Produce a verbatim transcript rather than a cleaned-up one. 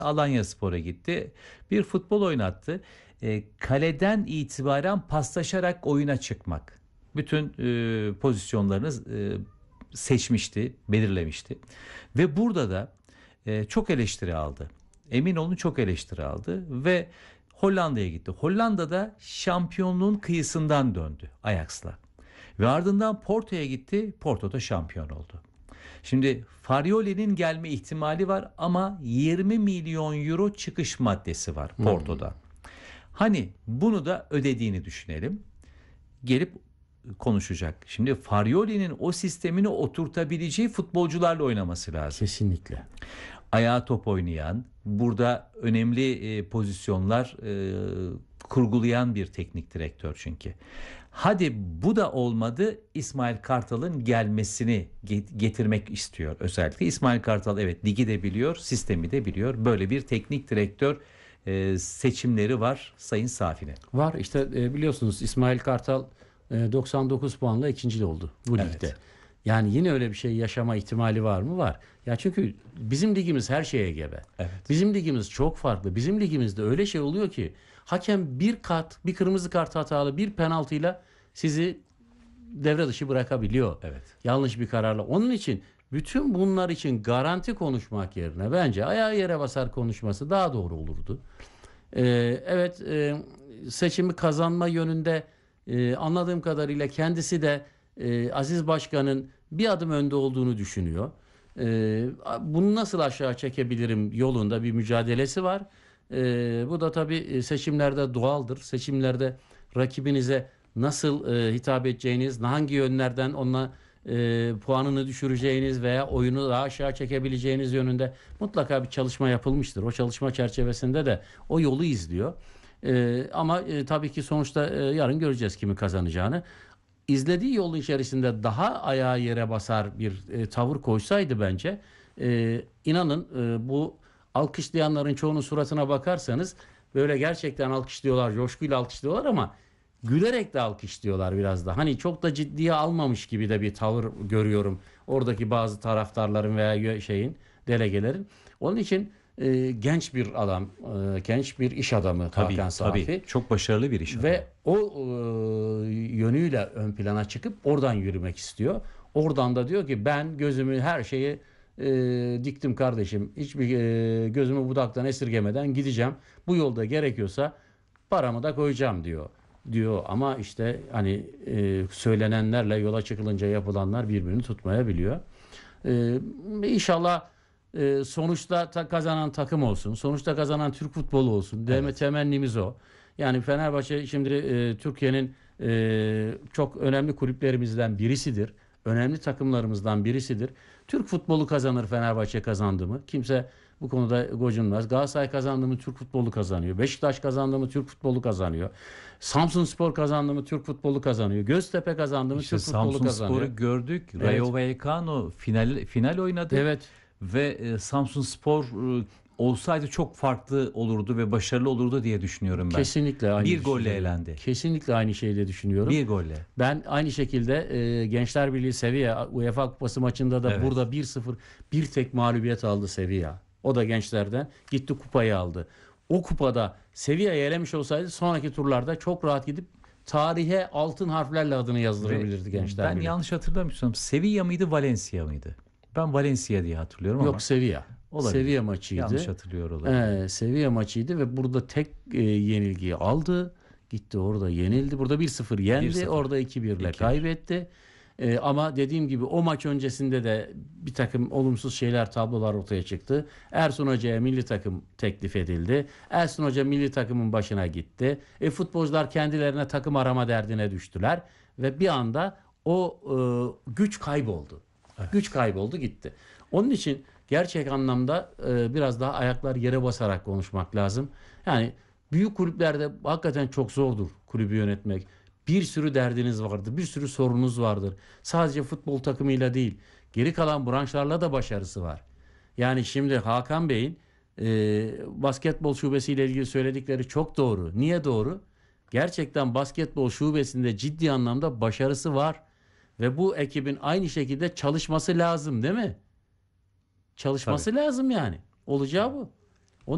Alanyaspor'a gitti. Bir futbol oynattı. E, kaleden itibaren paslaşarak oyuna çıkmak. Bütün e, pozisyonlarını e, seçmişti, belirlemişti. Ve burada da e, çok eleştiri aldı. Emin olun çok eleştiri aldı ve Hollanda'ya gitti. Hollanda'da şampiyonluğun kıyısından döndü Ajax'la. Ve ardından Porto'ya gitti. Porto'da şampiyon oldu. Şimdi Farioli'nin gelme ihtimali var ama yirmi milyon euro çıkış maddesi var Porto'da. Hmm. Hani bunu da ödediğini düşünelim. Gelip konuşacak. Şimdi Farioli'nin o sistemini oturtabileceği futbolcularla oynaması lazım. Kesinlikle. Ayağa top oynayan, burada önemli e, pozisyonlar e, kurgulayan bir teknik direktör çünkü. Hadi bu da olmadı, İsmail Kartal'ın gelmesini getirmek istiyor özellikle. İsmail Kartal evet ligi de biliyor, sistemi de biliyor. Böyle bir teknik direktör e, seçimleri var Sayın Safi'nin. Var işte e, biliyorsunuz İsmail Kartal e, doksan dokuz puanla ikinci oldu bu ligde. Evet. Yani yine öyle bir şey yaşama ihtimali var mı? Var. Ya çünkü bizim ligimiz her şeye gebe. Evet. Bizim ligimiz çok farklı. Bizim ligimizde öyle şey oluyor ki hakem bir kat, bir kırmızı kart hatalı, bir penaltıyla sizi devre dışı bırakabiliyor. Evet. Yanlış bir kararla. Onun için bütün bunlar için garanti konuşmak yerine bence ayağı yere basar konuşması daha doğru olurdu. Ee, evet e, seçimi kazanma yönünde e, anladığım kadarıyla kendisi de e, Aziz Başkan'ın bir adım önde olduğunu düşünüyor. E, bunu nasıl aşağı çekebilirim yolunda bir mücadelesi var. E, bu da tabii seçimlerde doğaldır. Seçimlerde rakibinize nasıl e, hitap edeceğiniz, hangi yönlerden ona e, puanını düşüreceğiniz veya oyunu daha aşağı çekebileceğiniz yönünde mutlaka bir çalışma yapılmıştır. O çalışma çerçevesinde de o yolu izliyor. E, ama e, tabii ki sonuçta e, yarın göreceğiz kimin kazanacağını. İzlediği yolun içerisinde daha ayağı yere basar bir e, tavır koysaydı bence e, inanın e, bu alkışlayanların çoğunun suratına bakarsanız böyle gerçekten alkışlıyorlar, coşkuyla alkışlıyorlar ama gülerek de alkışlıyorlar biraz da. Hani çok da ciddiye almamış gibi de bir tavır görüyorum oradaki bazı taraftarların veya şeyin, delegelerin. Onun için e, genç bir adam, e, genç bir iş adamı tabii, Hakan Safi. Tabii, çok başarılı bir iş adamı. Ve o e, yönüyle ön plana çıkıp oradan yürümek istiyor. Oradan da diyor ki ben gözümü her şeyi e, diktim kardeşim. Hiçbir e, gözümü budaktan esirgemeden gideceğim. Bu yolda gerekiyorsa paramı da koyacağım diyor. diyor ama işte hani e, söylenenlerle yola çıkılınca yapılanlar birbirini tutmayabiliyor. E, inşallah e, sonuçta ta, kazanan takım olsun. Sonuçta kazanan Türk futbolu olsun. Evet. Temennimiz o. Yani Fenerbahçe şimdi e, Türkiye'nin e, çok önemli kulüplerimizden birisidir. Önemli takımlarımızdan birisidir. Türk futbolu kazanır Fenerbahçe kazandı mı? Kimse bu konuda gocunmaz. Galatasaray kazandı mı Türk futbolu kazanıyor. Beşiktaş kazandı mı Türk futbolu kazanıyor. Samsunspor kazandı mı Türk futbolu kazanıyor. Göztepe kazandı mı işte Türk futbolu Samsun kazanıyor. Samsunspor'u gördük. Evet. Rayo Vallecano final final oynadı. Evet. Ve e, Samsunspor e, olsaydı çok farklı olurdu ve başarılı olurdu diye düşünüyorum ben. Kesinlikle aynı. Bir golle elendi. Kesinlikle aynı şeyi düşünüyorum. Bir golle. Ben aynı şekilde e, Gençler Birliği Sevilla UEFA Kupası maçında da evet. burada bir sıfır bir tek mağlubiyet aldı Sevilla. O da gençlerden gitti kupayı aldı. O kupada Sevilla'yı elemiş olsaydı sonraki turlarda çok rahat gidip tarihe altın harflerle adını yazdırabilirdi ve Gençler ben Birliği. yanlış hatırlamıyorsam Sevilla mıydı Valencia mıydı? Ben Valencia diye hatırlıyorum Yok, ama. Yok Sevilla. Olabilir. Sevilla maçıydı. Yanlış hatırlıyor olabilir. Ee, Sevilla maçıydı ve burada tek e, yenilgiyi aldı. Gitti orada yenildi. Burada bir sıfır yendi. bir sıfır. Orada iki bir ile kaybetti. Ee, ama dediğim gibi o maç öncesinde de bir takım olumsuz şeyler, tablolar ortaya çıktı. Ersun Hoca'ya milli takım teklif edildi. Ersun Hoca milli takımın başına gitti. E, futbolcular kendilerine takım arama derdine düştüler. Ve bir anda o e, güç kayboldu. Evet. Güç kayboldu gitti. Onun için gerçek anlamda e, biraz daha ayaklar yere basarak konuşmak lazım. Yani büyük kulüplerde hakikaten çok zordur kulübü yönetmek. Bir sürü derdiniz vardır, bir sürü sorunuz vardır. Sadece futbol takımıyla değil, geri kalan branşlarla da başarısı var. Yani şimdi Hakan Bey'in e, basketbol şubesiyle ilgili söyledikleri çok doğru. Niye doğru? Gerçekten basketbol şubesinde ciddi anlamda başarısı var. Ve bu ekibin aynı şekilde çalışması lazım değil mi? Çalışması Tabii. lazım yani. Olacağı bu.